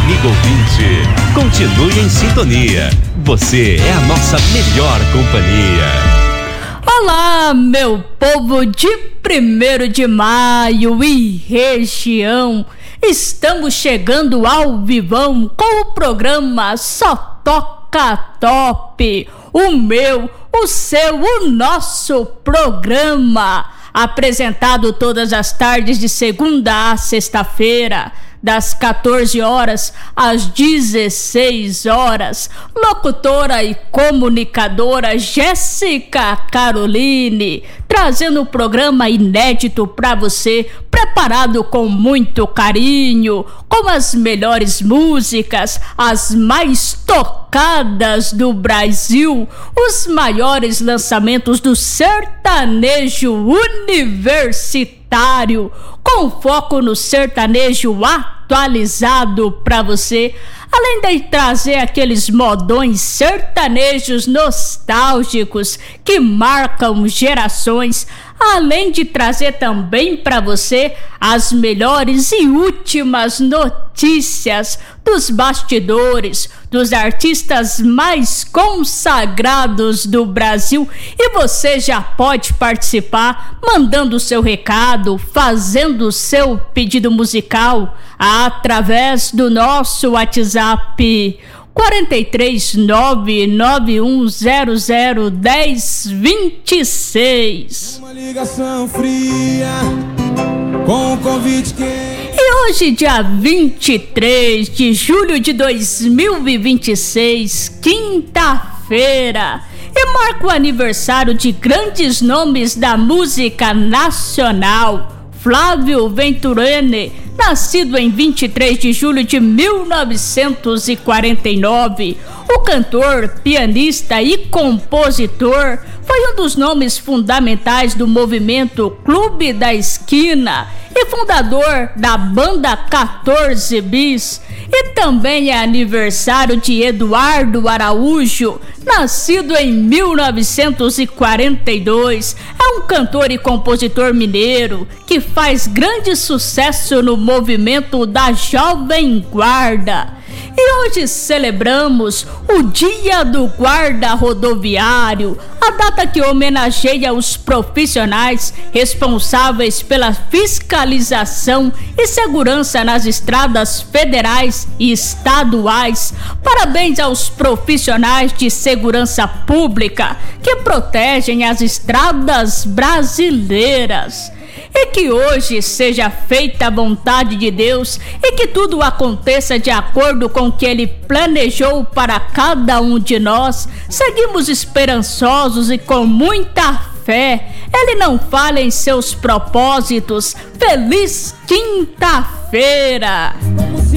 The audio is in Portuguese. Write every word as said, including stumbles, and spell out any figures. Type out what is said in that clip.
amigo ouvinte, continue em sintonia. Você é a nossa melhor companhia. Olá, meu povo de primeiro de maio e região. Estamos chegando ao vivão com o programa Só Toca Top. O meu, o seu, o nosso programa. Apresentado todas as tardes de segunda a sexta-feira, das quatorze horas às dezesseis horas. Locutora e comunicadora Jéssica Caroline, trazendo um programa inédito para você, preparado com muito carinho, com as melhores músicas, as mais tocadas do Brasil, os maiores lançamentos do sertanejo universitário, com foco no sertanejo atualizado para você, além de trazer aqueles modões sertanejos nostálgicos que marcam gerações, além de trazer também para você as melhores e últimas notícias dos bastidores, dos artistas mais consagrados do Brasil. E você já pode participar mandando o seu recado, fazendo o seu pedido musical através do nosso WhatsApp quatro três nove nove um zero zero um zero dois seis. Uma ligação fria com o convite que... E hoje, dia vinte e três de julho de dois mil e vinte e seis, quinta-feira, e marca o aniversário de grandes nomes da música nacional. Flávio Venturone, nascido em vinte e três de julho de mil novecentos e quarenta e nove, o cantor, pianista e compositor, foi um dos nomes fundamentais do movimento Clube da Esquina e fundador da banda quatorze bis. E também é aniversário de Eduardo Araújo, nascido em mil novecentos e quarenta e dois. É um cantor e compositor mineiro que faz grande sucesso no movimento da Jovem Guarda. E hoje celebramos o Dia do Guarda Rodoviário, a data que homenageia os profissionais responsáveis pela fiscalização e segurança nas estradas federais e estaduais. Parabéns aos profissionais de segurança pública que protegem as estradas brasileiras. E que hoje seja feita a vontade de Deus e que tudo aconteça de acordo com o que Ele planejou para cada um de nós. Seguimos esperançosos e com muita fé. Ele não falha em seus propósitos. Feliz quinta-feira!